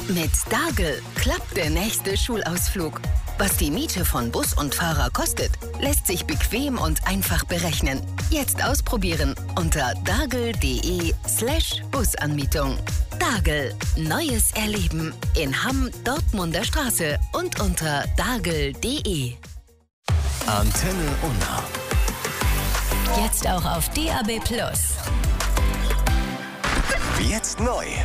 Mit Dargel klappt der nächste Schulausflug. Was die Miete von Bus und Fahrer kostet, lässt sich bequem und einfach berechnen. Jetzt ausprobieren unter dargel.de/Busanmietung. Dargel, neues Erleben in Hamm, Dortmunder Straße und unter dargel.de. Antenne Unna. Jetzt auch auf DAB+. Jetzt neu.